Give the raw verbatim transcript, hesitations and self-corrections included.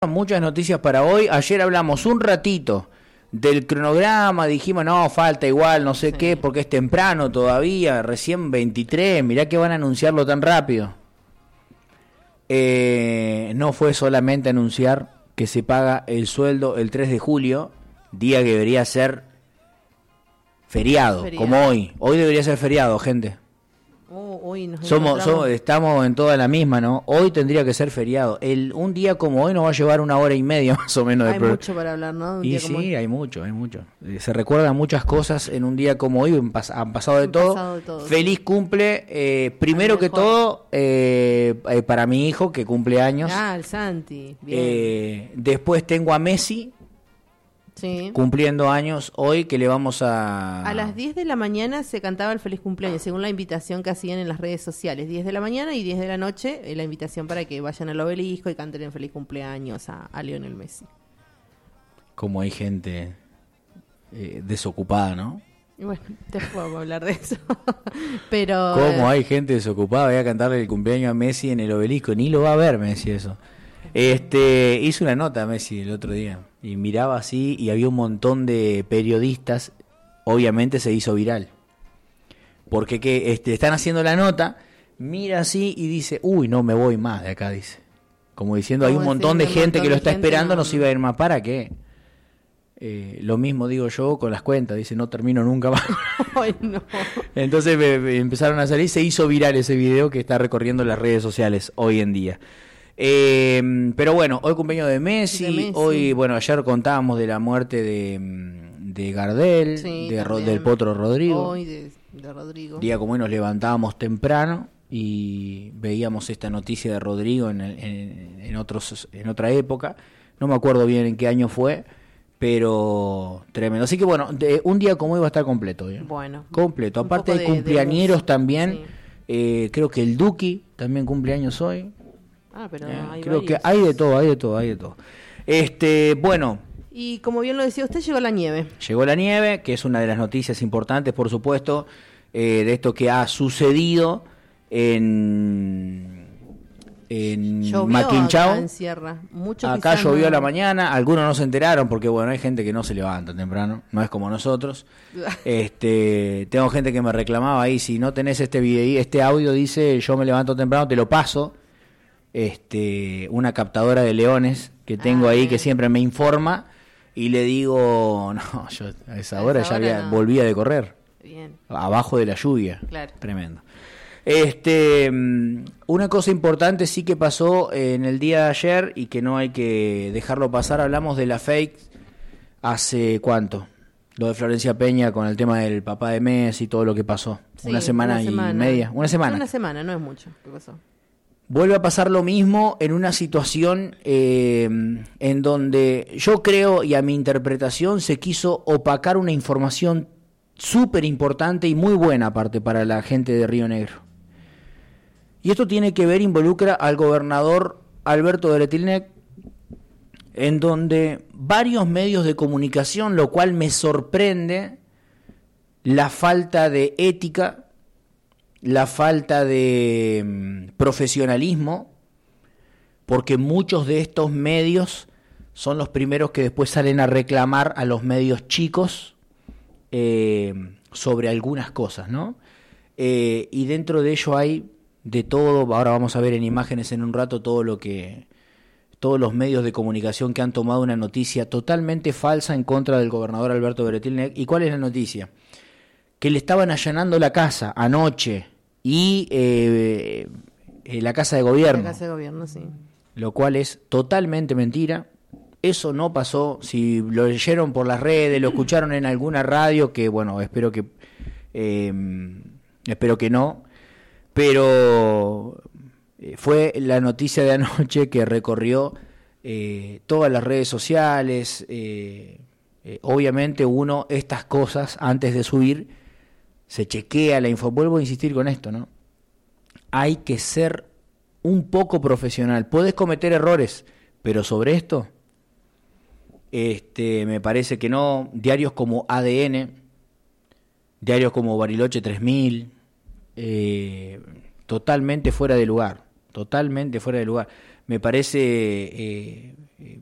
Muchas noticias para hoy. Ayer hablamos un ratito del cronograma, dijimos no, falta igual, no sé sí. qué, porque es temprano todavía, recién veintitrés, mirá que van a anunciarlo tan rápido. Eh, no fue solamente anunciar que se paga el sueldo el tres de julio, día que debería ser feriado, feriado. como hoy. Hoy debería ser feriado, gente. Oh, hoy nos somos, somos estamos en toda la misma, ¿no? Hoy tendría que ser feriado. El un día como hoy nos va a llevar una hora y media más o menos. Hay de pro... mucho para hablar, ¿no? Un y día sí, como hoy. hay mucho, hay mucho. Se recuerdan muchas cosas en un día como hoy, han, pas han pasado de han todo. Pasado de todo Feliz sí. cumple, eh, primero que todo, eh, eh, para mi hijo que cumple años. Ah, el Santi. Bien. Eh, después tengo a Messi. Sí. Cumpliendo años hoy, que le vamos a... A las diez de la mañana se cantaba el feliz cumpleaños, según la invitación que hacían en las redes sociales. diez de la mañana y diez de la noche, eh, la invitación para que vayan al obelisco y canten el feliz cumpleaños a, a Lionel Messi. Como hay gente eh, desocupada, ¿no? Y bueno, después vamos a hablar de eso. Pero... Como hay gente desocupada, voy a cantarle el cumpleaños a Messi en el obelisco, ni lo va a ver Messi eso. Este, hice una nota a Messi el otro día y miraba así y había un montón de periodistas, obviamente se hizo viral. Porque que este, están haciendo la nota, mira así y dice, uy, no me voy más de acá, dice. Como diciendo, hay un montón de gente que lo está esperando, no se iba a ir más. ¿Para qué? Eh, lo mismo digo yo con las cuentas, dice, no termino nunca más. Ay, no. Entonces me, me empezaron a salir, se hizo viral ese video que está recorriendo las redes sociales hoy en día. Eh, pero bueno, hoy cumpleaños de Messi, de Messi, hoy, bueno, ayer contábamos de la muerte de, de Gardel, sí, de Ro, del Potro Rodrigo. Hoy de, de Rodrigo. Día como hoy nos levantábamos temprano y veíamos esta noticia de Rodrigo en, el, en, en, otros, en otra época. No me acuerdo bien en qué año fue, pero tremendo. Así que bueno, de, un día como hoy va a estar completo. ¿eh? Bueno. Completo. Aparte de cumpleañeros también, sí. eh, creo que el Duki también cumpleaños hoy. Ah, pero eh, hay creo varios. que hay de todo, hay de todo, hay de todo. Este, bueno. Y como bien lo decía usted, llegó la nieve. Llegó la nieve, que es una de las noticias importantes, por supuesto, eh, de esto que ha sucedido en, en Maquinchao. En Sierra. Mucho acá llovió no... a la mañana, algunos no se enteraron porque bueno, hay gente que no se levanta temprano, no es como nosotros. este, tengo gente que me reclamaba ahí, si no tenés este video, este audio dice, yo me levanto temprano, te lo paso. Este, una captadora de leones que tengo ah, ahí bien. Que siempre me informa y le digo, no, yo a esa a hora esa ya hora había, no. volvía de correr. Bien. Abajo de la lluvia. Claro. Tremendo. Este, una cosa importante sí que pasó en el día de ayer y que no hay que dejarlo pasar, hablamos de la fake hace ¿cuánto? Lo de Florencia Peña con el tema del papá de Messi y todo lo que pasó. Sí, una, semana una semana y media. Una semana. Una semana, no es mucho. ¿Qué pasó? Vuelve a pasar lo mismo en una situación eh, en donde yo creo, y a mi interpretación, se quiso opacar una información súper importante y muy buena aparte para la gente de Río Negro. Y esto tiene que ver, involucra al gobernador Alberto de Letilnec, en donde varios medios de comunicación, lo cual me sorprende, la falta de ética, la falta de um, profesionalismo, porque muchos de estos medios son los primeros que después salen a reclamar a los medios chicos eh, sobre algunas cosas, ¿no? Eh, y dentro de ello hay de todo. Ahora vamos a ver en imágenes en un rato todo lo que todos los medios de comunicación que han tomado una noticia totalmente falsa en contra del gobernador Alberto Beretilnec. ¿Y cuál es la noticia? Que le estaban allanando la casa anoche y eh, eh, la casa de gobierno. La casa de gobierno, sí. Lo cual es totalmente mentira. Eso no pasó. Si lo leyeron por las redes, lo escucharon en alguna radio, que bueno, espero que eh, espero que no. Pero fue la noticia de anoche que recorrió eh, todas las redes sociales. Eh, eh, obviamente uno estas cosas antes de subir se chequea la info. Vuelvo a insistir con esto, ¿no? Hay que ser un poco profesional. Puedes cometer errores, pero sobre esto, este, me parece que no. Diarios como A D N, diarios como Bariloche tres mil, eh, totalmente fuera de lugar. Totalmente fuera de lugar. me parece eh,